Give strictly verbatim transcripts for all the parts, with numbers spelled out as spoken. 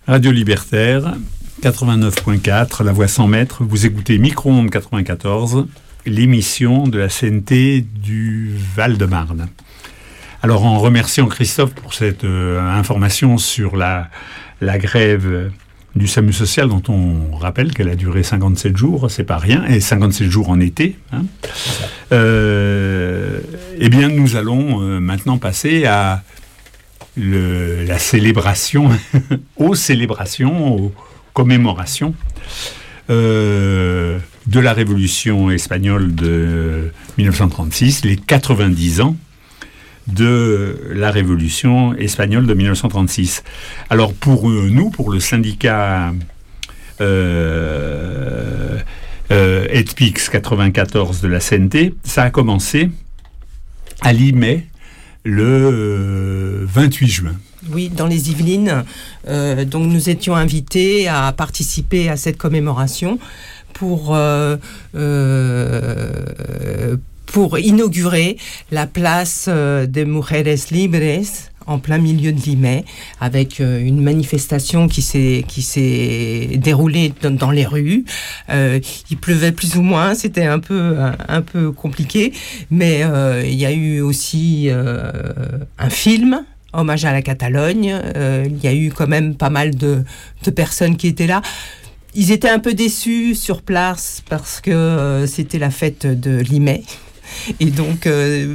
Radio Libertaire, quatre-vingt-neuf point quatre, La Voix sans maître. Vous écoutez Micro-ondes quatre-vingt-quatorze, l'émission de la C N T du Val-de-Marne. Alors, en remerciant Christophe pour cette euh, information sur la, la grève du SAMU social, dont on rappelle qu'elle a duré cinquante-sept jours, c'est pas rien, et cinquante-sept jours en été, hein. Euh, eh bien, nous allons euh, maintenant passer à le, la célébration, aux célébrations, aux commémorations euh, de la Révolution espagnole de dix-neuf cent trente-six, les quatre-vingt-dix ans de la Révolution espagnole de dix-neuf cent trente-six. Alors pour nous, pour le syndicat euh, euh, E D P I X quatre-vingt-quatorze de la C N T, ça a commencé à Limay le euh, vingt-huit juin. Oui, dans les Yvelines. Euh, donc nous étions invités à participer à cette commémoration pour... Euh, euh, pour inaugurer la place de Mujeres Libres en plein milieu de Limay, avec une manifestation qui s'est, qui s'est déroulée dans, dans les rues. Euh, il pleuvait plus ou moins, c'était un peu, un, un peu compliqué, mais euh, il y a eu aussi euh, un film, Hommage à la Catalogne. Euh, il y a eu quand même pas mal de, de personnes qui étaient là. Ils étaient un peu déçus sur place parce que euh, c'était la fête de Limay. Et donc, euh,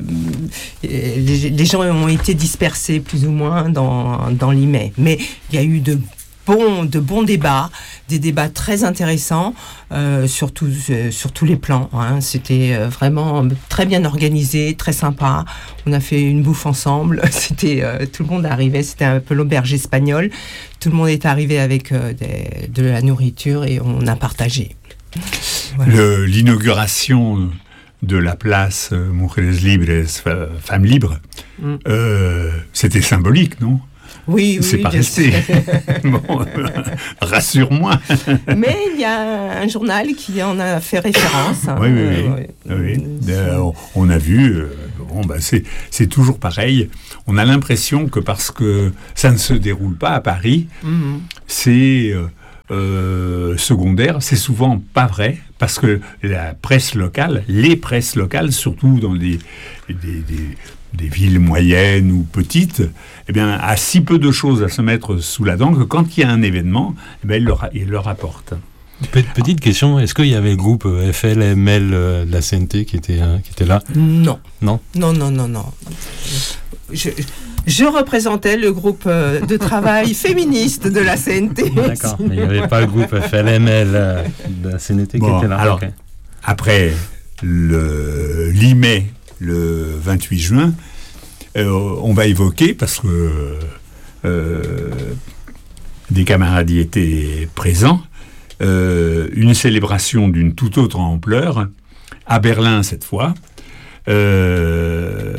les, les gens ont été dispersés plus ou moins dans, dans Limay. Mais il y a eu de bons, de bons débats, des débats très intéressants euh, sur, tout, euh, sur tous les plans. Hein. C'était euh, vraiment très bien organisé, très sympa. On a fait une bouffe ensemble. C'était, euh, tout le monde arrivait, c'était un peu l'auberge espagnole. Tout le monde est arrivé avec euh, des, de la nourriture et on a partagé. Voilà. Le, l'inauguration de la place euh, Mujeres Libres, euh, femmes libres, mm. euh, c'était symbolique, non ? Oui, oui. C'est pas resté. Bon, euh, rassure-moi. Mais il y a un journal qui en a fait référence. Hein. Oui, oui, oui. Euh, oui. Euh, on, on a vu, euh, bon, bah, c'est, c'est toujours pareil. On a l'impression que parce que ça ne se déroule pas à Paris, mm-hmm. c'est... Euh, Euh, secondaire, c'est souvent pas vrai, parce que la presse locale, les presses locales, surtout dans des, des, des, des villes moyennes ou petites, eh bien, a si peu de choses à se mettre sous la dent que quand il y a un événement, eh bien, il leur, il leur apporte. Petite question, est-ce qu'il y avait le groupe F L M L de la C N T qui était, hein, qui était là ? Non. Non ? Non, non, non, non. Je... Je représentais le groupe de travail féministe de la C N T. D'accord, mais il n'y avait pas le groupe F L M L de la C N T bon, qui était là. Alors, okay. Après le Limay, le vingt-huit juin, euh, on va évoquer, parce que euh, des camarades y étaient présents, euh, une célébration d'une toute autre ampleur, à Berlin cette fois, euh,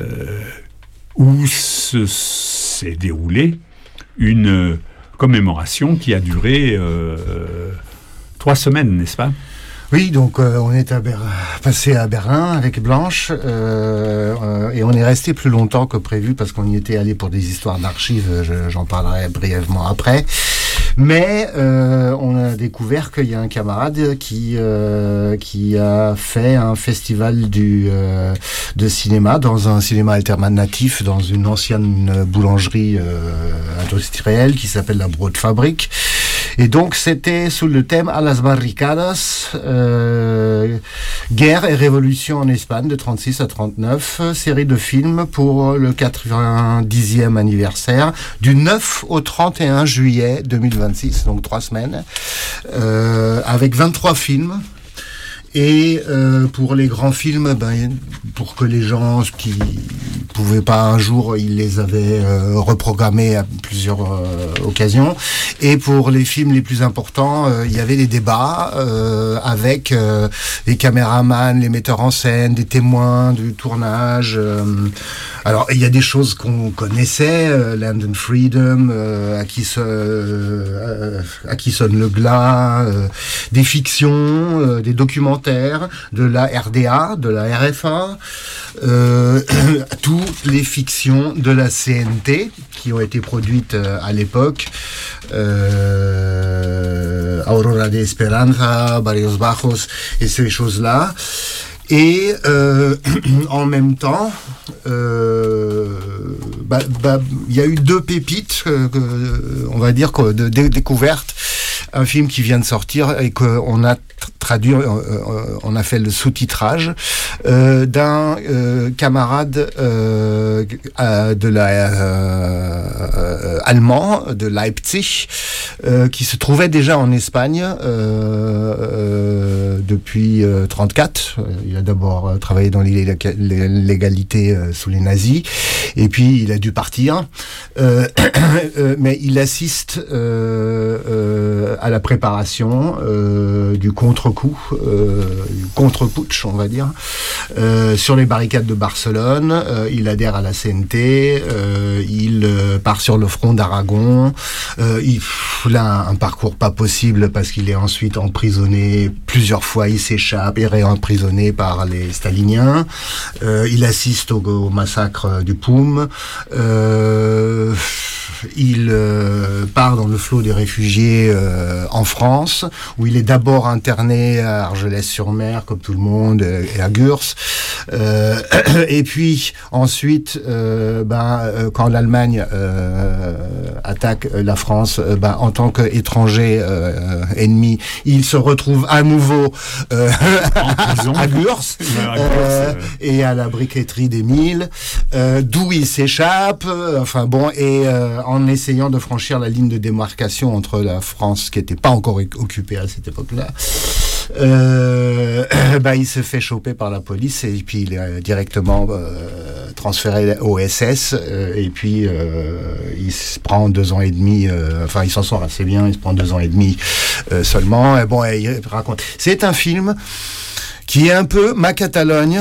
où se, s'est déroulée une commémoration qui a duré euh, trois semaines, n'est-ce pas ? Oui, donc euh, on est à Ber- passé à Berlin avec Blanche euh, euh, et on est resté plus longtemps que prévu parce qu'on y était allé pour des histoires d'archives, je, j'en parlerai brièvement après. Mais euh, on a découvert qu'il y a un camarade qui euh, qui a fait un festival du euh, de cinéma dans un cinéma alternatif dans une ancienne boulangerie euh, industrielle qui s'appelle la Brotfabrik. Et donc c'était sous le thème A las barricadas, euh, guerre et révolution en Espagne de trente-six à trente-neuf, série de films pour le quatre-vingt-dixième anniversaire du neuf au trente et un juillet deux mille vingt-six, donc trois semaines, euh, avec vingt-trois films. Et euh, pour les grands films, ben, pour que les gens qui pouvaient pas un jour, ils les avaient euh, reprogrammés à plusieurs euh, occasions. Et pour les films les plus importants, euh, il y avait des débats euh, avec euh, les caméramans, les metteurs en scène, des témoins du tournage. Euh, alors, il y a des choses qu'on connaissait, euh, Land and Freedom, euh, à, qui se, euh, à qui sonne le glas, euh, des fictions, euh, des documentaires, de la R D A, de la R F A, euh, toutes les fictions de la C N T qui ont été produites anarchistes euh, à l'époque. Euh, Aurora de Esperanza, Barrios Bajos et ces choses-là. Et euh, en même temps, euh, bah, bah, y a eu deux pépites, euh, que, on va dire, que, de, de découvertes. Un film qui vient de sortir et qu'on a traduit, euh, on a fait le sous-titrage euh, d'un euh, camarade euh, de la euh, allemand de Leipzig euh, qui se trouvait déjà en Espagne euh, euh, depuis euh, trente-quatre. Il a d'abord travaillé dans l'illégalité euh, sous les nazis et puis il a dû partir. Euh, euh, mais il assiste euh, euh, à la préparation euh, du contre-coup, euh, du contre-putsch, on va dire, euh, sur les barricades de Barcelone. Euh, il adhère à la C N T, euh, il euh, part sur le front d'Aragon. Euh, il, il a un parcours pas possible parce qu'il est ensuite emprisonné plusieurs fois, il s'échappe et réemprisonné par les staliniens. Euh, il assiste au, au massacre du Poum. Euh, il euh, part dans le flot des réfugiés euh, en France, où il est d'abord interné à Argelès-sur-Mer, comme tout le monde, et à Gurs. Euh, et puis ensuite, euh, ben, quand l'Allemagne euh, attaque la France, euh, ben, en tant qu'étranger euh, ennemi, il se retrouve à nouveau euh, à Gurs euh, et à la briqueterie des Milles, euh, d'où il s'échappe. Enfin bon, et euh, en essayant de franchir la ligne de démarcation entre la France, qui n'était pas encore occupée à cette époque-là, euh, bah, il se fait choper par la police et puis il est directement euh, transféré au S S euh, et puis euh, il se prend deux ans et demi, euh, enfin il s'en sort assez bien, il se prend deux ans et demi euh, seulement. Et bon, et il raconte. C'est un film qui est un peu ma Catalogne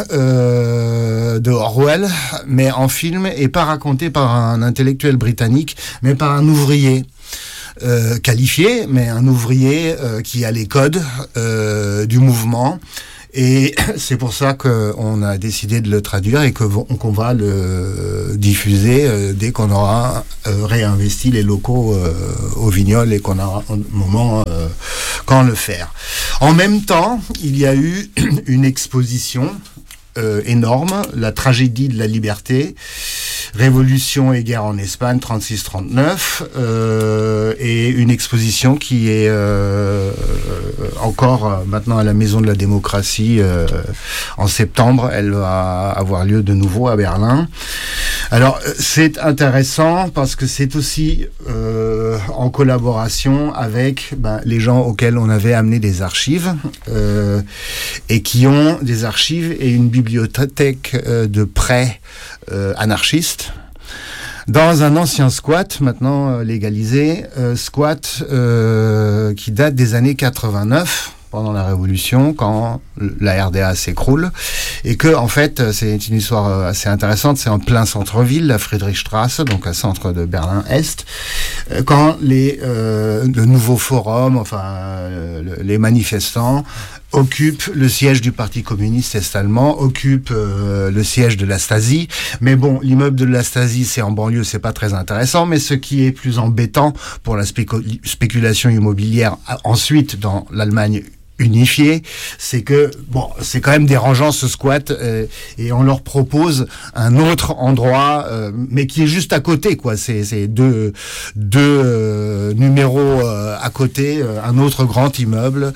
euh, de Orwell, mais en film et pas raconté par un intellectuel britannique, mais par un ouvrier. Euh, qualifié, mais un ouvrier euh, qui a les codes euh, du mouvement. Et c'est pour ça qu'on a décidé de le traduire et que, qu'on va le diffuser euh, dès qu'on aura euh, réinvesti les locaux euh, au Vignol et qu'on aura un moment euh, quand le faire. En même temps, il y a eu une exposition Euh, énorme, la tragédie de la liberté, Révolution et guerre en Espagne, trente-six trente-neuf, euh, et une exposition qui est euh, encore euh, maintenant à la Maison de la Démocratie euh, en septembre. Elle va avoir lieu de nouveau à Berlin. Alors c'est intéressant parce que c'est aussi euh, en collaboration avec ben, les gens auxquels on avait amené des archives euh, et qui ont des archives et une bibliothèque euh, de prêt euh, anarchiste dans un ancien squat, maintenant euh, légalisé, euh, squat euh, qui date des années quatre-vingt-neuf, pendant la Révolution, quand la R D A s'écroule, et que, en fait, c'est une histoire assez intéressante, c'est en plein centre-ville, la Friedrichstraße, donc un centre de Berlin-Est, quand les, euh, le nouveau forum, enfin, euh, les manifestants, occupent le siège du Parti communiste est-allemand, occupent euh, le siège de la Stasi, mais bon, l'immeuble de la Stasi, c'est en banlieue, c'est pas très intéressant, mais ce qui est plus embêtant pour la spécu- spéculation immobilière ensuite dans l'Allemagne unifié, c'est que bon, c'est quand même dérangeant ce squat euh, et on leur propose un autre endroit, euh, mais qui est juste à côté, quoi. C'est, c'est deux deux euh, numéros euh, à côté, euh, un autre grand immeuble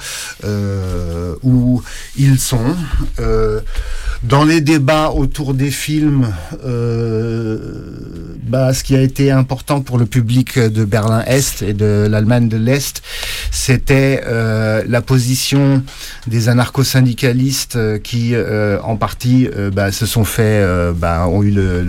euh, où ils sont. Euh, Dans les débats autour des films, euh, bah, ce qui a été important pour le public de Berlin-Est et de l'Allemagne de l'Est, c'était euh, la position des anarcho-syndicalistes euh, qui, euh, en partie, euh, bah, se sont fait, euh, bah, ont eu le,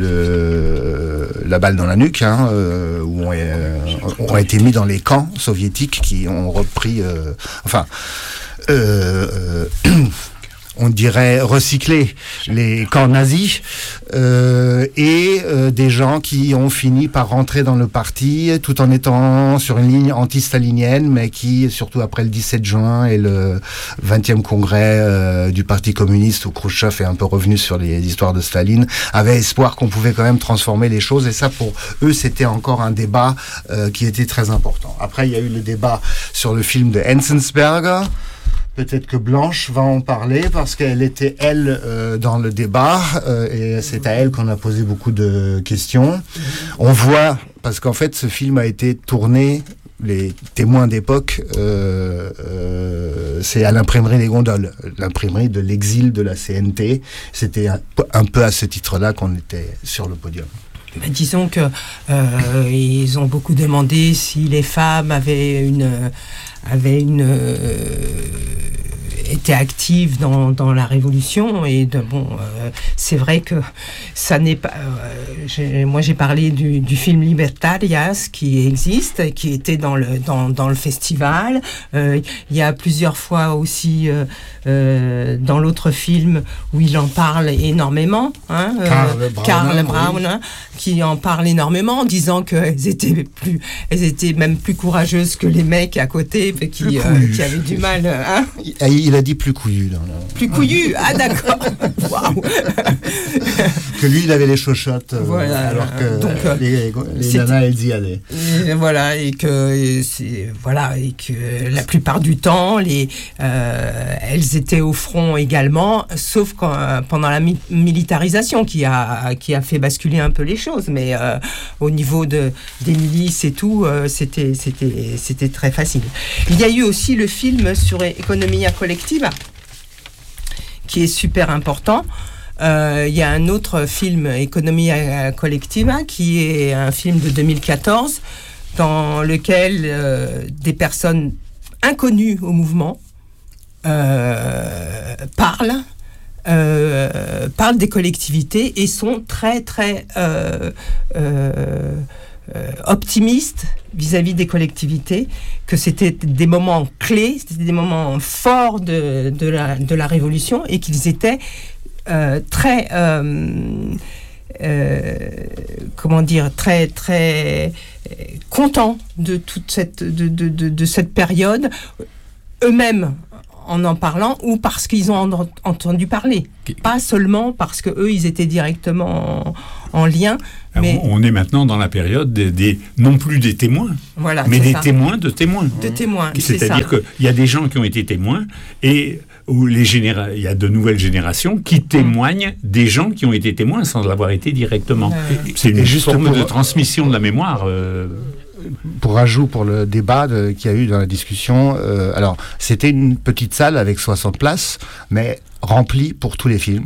le, la balle dans la nuque, hein, euh, ou ont, euh, ont été mis dans les camps soviétiques qui ont repris, euh, enfin, euh, euh, on dirait, recycler les camps nazis euh, et euh, des gens qui ont fini par rentrer dans le parti tout en étant sur une ligne anti-stalinienne, mais qui, surtout après le dix-sept juin et le vingtième congrès euh, du Parti communiste où Khrouchtchev est un peu revenu sur les histoires de Staline, avaient espoir qu'on pouvait quand même transformer les choses. Et ça, pour eux, c'était encore un débat euh, qui était très important. Après, il y a eu le débat sur le film de Enzensberger. Peut-être que Blanche va en parler parce qu'elle était, elle, euh, dans le débat euh, et c'est à elle qu'on a posé beaucoup de questions. On voit, parce qu'en fait, ce film a été tourné, les témoins d'époque, euh, euh, c'est à l'imprimerie Les Gondoles, l'imprimerie de l'exil de la C N T. C'était un, un peu à ce titre-là qu'on était sur le podium. Ben, disons que euh, ils ont beaucoup demandé si les femmes avaient une avaient une euh, étaient actives dans dans la révolution et de, bon euh, c'est vrai que ça n'est pas euh, j'ai, moi j'ai parlé du, du film Libertarias qui existe, qui était dans le dans dans le festival. Euh, il y a plusieurs fois aussi euh, euh, dans l'autre film où il en parle énormément, hein, euh, Karl Braun, Karl Braun oui. hein, qui en parle énormément en disant qu'elles étaient plus elles étaient même plus courageuses que les mecs à côté qui euh, qui avaient du mal, hein. Il a dit plus couillu. Dans le... Plus couillu, ah d'accord. Waouh. Que lui, il avait les chochottes, euh, Voilà. alors que Donc, euh, les, les c'était- nanas, elles y allaient. Et voilà et que et c'est voilà et que la plupart du temps les euh, elles étaient au front également, sauf quand, euh, pendant la mi- militarisation qui a qui a fait basculer un peu les choses, mais euh, au niveau de des milices et tout, euh, c'était c'était c'était très facile. Il y a eu aussi le film sur Economia Collectiva qui est super important. Euh, il y a un autre film, Economia Collectiva, qui est un film de deux mille quatorze, dans lequel euh, des personnes inconnues au mouvement euh, parlent, euh, parlent des collectivités et sont très très euh, euh, euh, optimistes vis-à-vis des collectivités, que c'était des moments clés, c'était des moments forts de, de, la, de la Révolution et qu'ils étaient euh, très, euh, euh, comment dire, très, très contents de toute cette, de, de, de, de cette période, eux-mêmes en en parlant ou parce qu'ils ont en, entendu parler. Pas seulement parce que eux ils étaient directement en, en lien. Mais on, on est maintenant dans la période des, des non plus des témoins, voilà, mais c'est des ça. témoins de témoins. De témoins, c'est ça. C'est-à-dire qu'il y a des gens qui ont été témoins et où les généra- il y a de nouvelles générations qui témoignent des gens qui ont été témoins sans l'avoir été directement. Ouais. C'est une Et juste forme pour- de transmission de la mémoire. euh, Pour ajout pour le débat de- qu'il y a eu dans la discussion, euh, alors c'était une petite salle avec soixante places, mais remplie pour tous les films.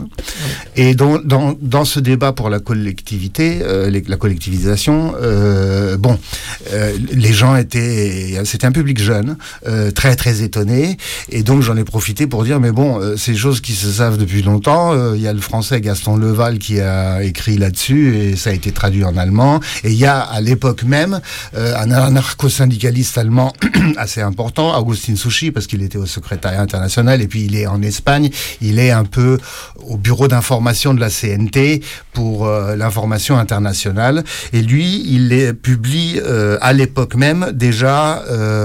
Et dans, dans, dans ce débat pour la collectivité, euh, les- la collectivisation, euh, bon, euh, les gens étaient, c'était un public jeune, euh, très très étonné, et donc j'en ai profité pour dire, mais bon, euh, c'est des choses qui se savent depuis longtemps. Euh, Il y a le français Gaston Leval qui a écrit là-dessus, et ça a été traduit en allemand. Et il y a à l'époque même euh, un anarcho-syndicaliste allemand assez important, Augustin Souchy, parce qu'il était au secrétariat international, et puis il est en Espagne. Il est un peu au bureau d'information de la C N T pour euh, l'information internationale. Et lui, il les publie euh, à l'époque même déjà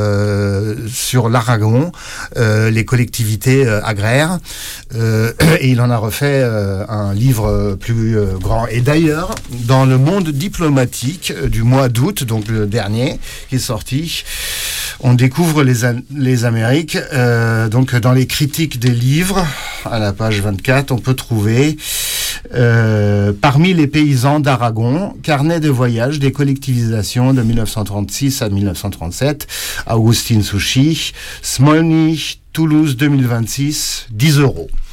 euh, sur l'Aragon, euh, les collectivités euh, agraires. Euh, et il en a refait euh, un livre plus euh, grand. Et d'ailleurs, dans le Monde diplomatique euh, du mois d'août, donc le dernier, qui est sorti, on découvre les, les Amériques. Euh, donc dans les critiques des livres, à la page vingt-quatre, on peut trouver euh, parmi les paysans d'Aragon, carnet de voyage des collectivisations de mille neuf cent trente-six à mille neuf cent trente-sept, Augustin Souchy, Smolny, Toulouse deux mille vingt-six, dix euros.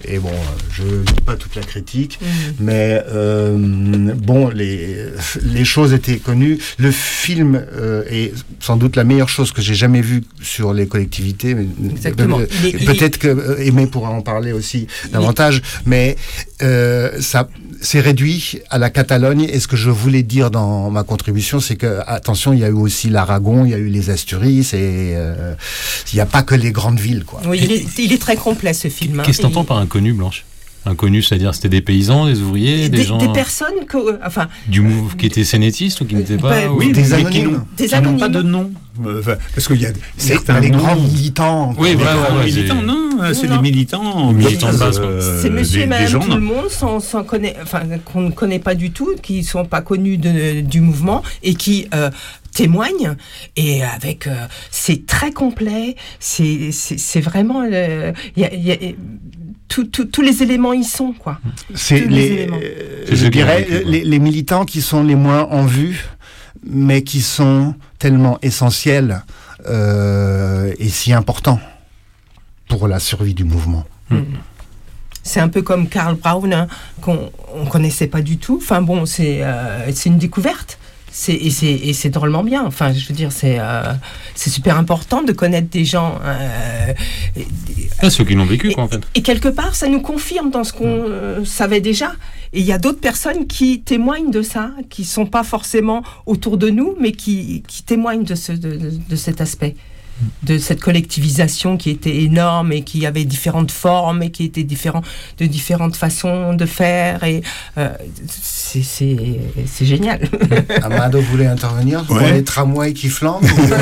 Et bon, je ne lis pas toute la critique, mmh. mais euh, bon, les, les choses étaient connues. Le film euh, est sans doute la meilleure chose que j'ai jamais vue sur les collectivités. Exactement. Euh, les, peut-être les... que Aimé pourra en parler aussi davantage, les... mais euh, ça... c'est réduit à la Catalogne, et ce que je voulais dire dans ma contribution, c'est que, attention, il y a eu aussi l'Aragon, il y a eu les Asturies, et euh, il n'y a pas que les grandes villes, quoi. Oui, il est, il est très complet, ce film. Qu'est-ce que tu entends il... par inconnu, Blanche ? Inconnu, c'est-à-dire c'était des paysans, des ouvriers, des, des gens... Des personnes que, euh, enfin... Du move qui étaient sénétistes ou qui n'étaient pas... bah, ou... Oui, des anonymes. Qui n'ont, des qui anonymes. n'ont pas de nom. Enfin, parce qu'il y a certains les noms. grands militants. Oui, Les voilà, grands ouais, militants, c'est... non, c'est non. des militants. Des militants de base, quoi. euh, C'est monsieur des, et madame des gens, tout non. le monde, sans, sans connaît, enfin, qu'on ne connaît pas du tout, qui ne sont pas connus de, du mouvement, et qui... Euh, témoigne, et avec euh, c'est très complet, c'est c'est, c'est vraiment euh, y a, y a, tout, tout, tous les éléments y sont, quoi. C'est tous les, les euh, je dirais vécu, les, les militants qui sont les moins en vue, mais qui sont tellement essentiels euh, et si importants pour la survie du mouvement. Mmh. C'est un peu comme Karl Braun, hein, qu'on on connaissait pas du tout. Enfin bon, c'est euh, c'est une découverte. C'est, et, c'est, et c'est drôlement bien. Enfin, je veux dire, c'est, euh, c'est super important de connaître des gens. Euh, et, ah, ceux qui l'ont vécu, quoi, en fait. Et quelque part, ça nous confirme dans ce qu'on euh, savait déjà. Et il y a d'autres personnes qui témoignent de ça, qui ne sont pas forcément autour de nous, mais qui, qui témoignent de, ce, de, de, de cet aspect. De cette collectivisation qui était énorme et qui avait différentes formes et qui était différent, de différentes façons de faire, et euh, c'est, c'est, c'est génial. Amado voulait intervenir sur ouais. les tramways qui flambent.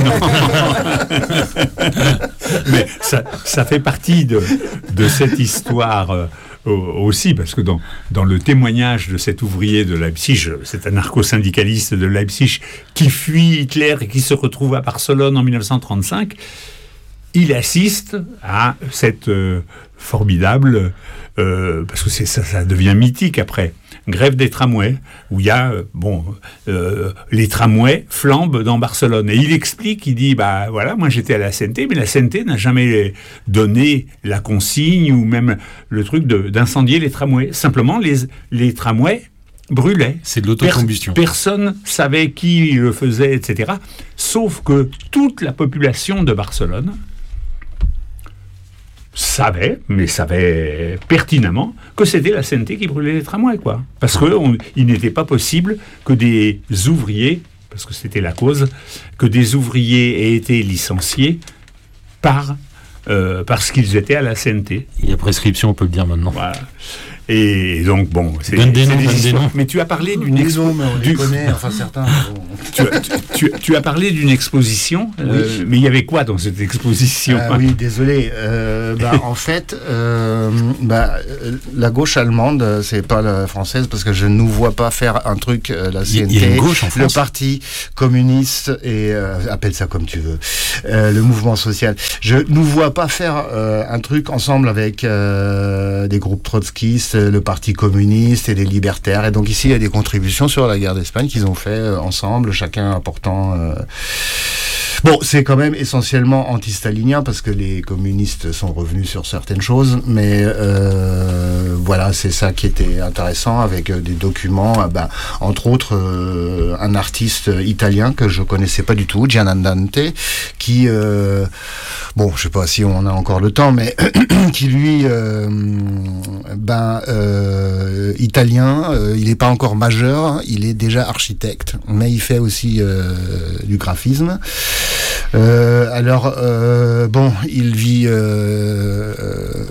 Mais ça, ça fait partie de, de cette histoire euh, aussi, parce que dans, dans le témoignage de cet ouvrier de Leipzig, cet anarcho-syndicaliste de Leipzig qui fuit Hitler et qui se retrouve à Barcelone en dix-neuf cent trente-cinq, il assiste à cette euh, formidable, euh, parce que c'est, ça, ça devient mythique après, grève des tramways, où il y a, euh, bon, euh, les tramways flambent dans Barcelone. Et il explique, il dit, bah voilà, moi j'étais à la C N T, mais la C N T n'a jamais donné la consigne ou même le truc de, d'incendier les tramways. Simplement, les, les tramways brûlaient. C'est de l'autocombustion. Per- personne savait qui le faisait, et cetera. Sauf que toute la population de Barcelone savait, mais savait pertinemment, que c'était la C N T qui brûlait les tramways, quoi. Parce qu'il n'était pas possible que des ouvriers, parce que c'était la cause, que des ouvriers aient été licenciés par, euh, parce qu'ils étaient à la C N T. Il y a prescription, on peut le dire maintenant. Voilà. Et donc, bon, c'est, donne des c'est noms, des donne des noms. Mais tu as parlé d'une exposition, mais on du... les connaît, enfin certains. Bon. tu, as, tu, tu as parlé d'une exposition, oui. euh, mais il y avait quoi dans cette exposition ? euh, Oui, désolé. Euh, bah, en fait, euh, bah, la gauche allemande, c'est pas la française, parce que je ne nous vois pas faire un truc, euh, la C N T, il y a une gauche en France. Le parti communiste, et euh, appelle ça comme tu veux, euh, le mouvement social. Je ne nous vois pas faire euh, un truc ensemble avec euh, des groupes trotskistes, le Parti communiste et les libertaires. Et donc ici, il y a des contributions sur la guerre d'Espagne qu'ils ont fait euh, ensemble, chacun apportant... Euh... Bon, c'est quand même essentiellement anti-stalinien, parce que les communistes sont revenus sur certaines choses, mais euh, voilà, c'est ça qui était intéressant, avec euh, des documents, euh, bah, entre autres, euh, un artiste italien que je connaissais pas du tout, Gianandante, qui... Euh, bon, je sais pas si on a encore le temps, mais qui lui, euh, ben, euh, italien, euh, il n'est pas encore majeur, il est déjà architecte, mais il fait aussi euh, du graphisme. Euh, alors, euh, bon, il vit euh, euh,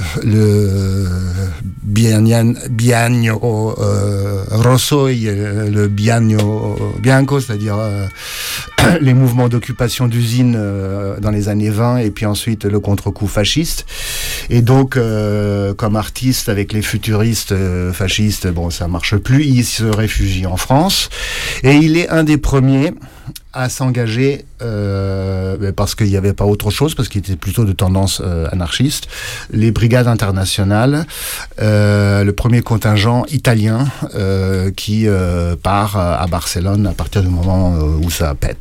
le bian, bianio euh, rosso et le bianio bianco, c'est-à-dire euh, les mouvements d'occupation d'usines euh, dans les années vingt, et puis ensuite le contre-coup fasciste. Et donc, euh, comme artiste avec les futuristes euh, fascistes, bon, ça marche plus, il se réfugie en France, et il est un des premiers à s'engager euh, parce qu'il n'y avait pas autre chose, parce qu'il était plutôt de tendance euh, anarchiste, les brigades internationales, euh, le premier contingent italien euh, qui euh, part à Barcelone à partir du moment où ça pète.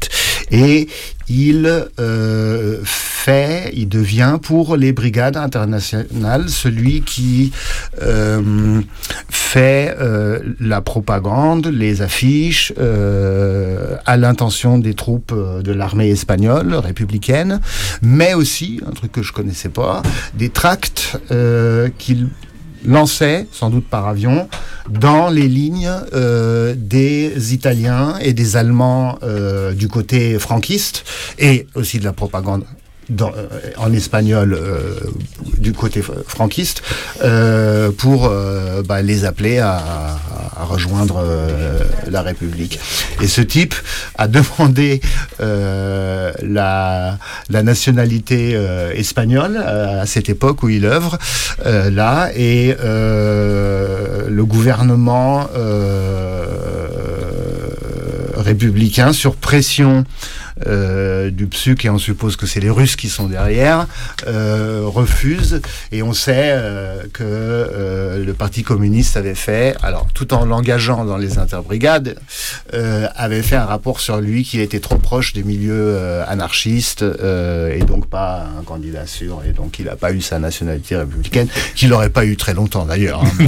Et il euh, fait, il devient pour les brigades internationales celui qui euh, fait euh, la propagande, les affiches euh, à l'intention des troupes de l'armée espagnole républicaine, mais aussi, un truc que je connaissais pas, des tracts euh, qu'il lançait, sans doute par avion, dans les lignes euh, des Italiens et des Allemands euh, du côté franquiste, et aussi de la propagande dans, euh, en espagnol euh, du côté franquiste, euh, pour euh, bah, les appeler à, à rejoindre euh, la République. Et ce type a demandé euh, la, la nationalité euh, espagnole euh, à cette époque où il œuvre euh, là, et euh, le gouvernement euh, républicain, sur pression Euh, du P S U C, et on suppose que c'est les Russes qui sont derrière, euh, refuse, et on sait euh, que euh, le Parti communiste avait fait, alors tout en l'engageant dans les interbrigades, euh, avait fait un rapport sur lui qu'il était trop proche des milieux euh, anarchistes euh, et donc pas un candidat sûr, et donc il n'a pas eu sa nationalité républicaine, qu'il n'aurait pas eu très longtemps d'ailleurs. Hein,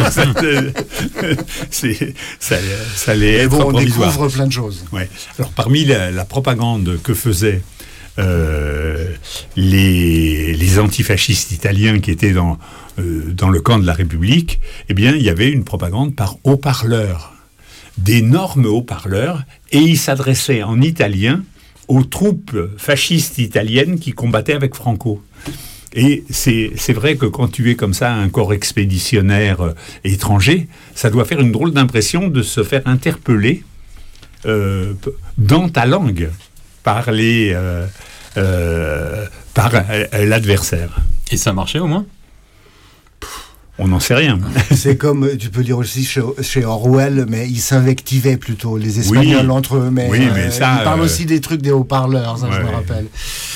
c'est, ça, ça allait être bon, on provisoire. découvre plein de choses. Ouais. Alors parmi la, la propagande que faisaient euh, les, les antifascistes italiens qui étaient dans, euh, dans le camp de la République, eh bien, il y avait une propagande par haut-parleurs, d'énormes haut-parleurs, et ils s'adressaient en italien aux troupes fascistes italiennes qui combattaient avec Franco. Et c'est, c'est vrai que quand tu es comme ça un corps expéditionnaire euh, étranger, ça doit faire une drôle d'impression de se faire interpeller euh, dans ta langue par, les, euh, euh, par euh, l'adversaire. Et ça marchait au moins ? On n'en sait rien. C'est comme, tu peux dire aussi chez, chez Orwell, mais ils s'invectivaient plutôt, les Espagnols, oui, entre eux. Mais, oui, mais euh, ça, ils parlent euh, aussi des trucs des haut-parleurs, ça, ouais, je me rappelle.